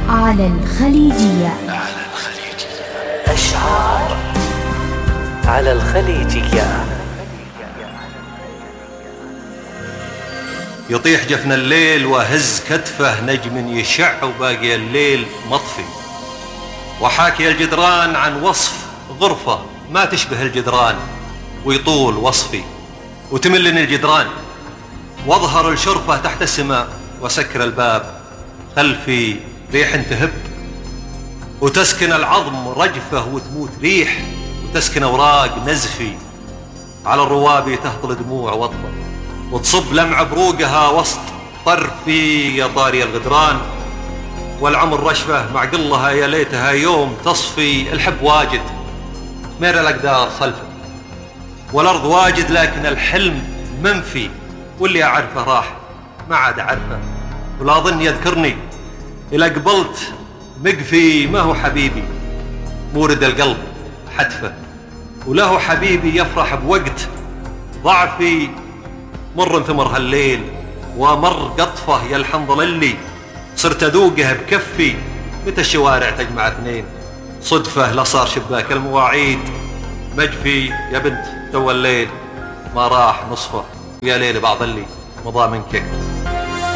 على الخليجية. أشعار على الخليجية. يطيح جفن الليل وهز كتفه نجم يشع وباقي الليل مطفي، وحاكي الجدران عن وصف غرفة ما تشبه الجدران، ويطول وصفي وتملني الجدران، واظهر الشرفة تحت السماء وسكر الباب خلفي ريح تهب، وتسكن العظم رجفة وتموت ريح، وتسكن أوراق نزفي على الروابي تهطل دموع وضفة، وتصب لمع بروقها وسط طرفي يا طاري الغدران، والعمر رشفة مع قلها يا ليتها يوم تصفي. الحب واجد مير الأقدار صلفة، والأرض واجد لكن الحلم منفي، واللي أعرفه راح ما عاد أعرفه، ولا أظن يذكرني إلا قبلت مقفي. ما هو حبيبي مورد القلب حتفه، وله حبيبي يفرح بوقت ضعفي، مر ثمر هالليل ومر قطفه يا الحنظل اللي صرت أذوقه بكفي. متى الشوارع تجمع اثنين صدفة لا صار شباك المواعيد مجفي، يا بنت تو الليل ما راح نصفه، ويا ليل بعض اللي مضى منك.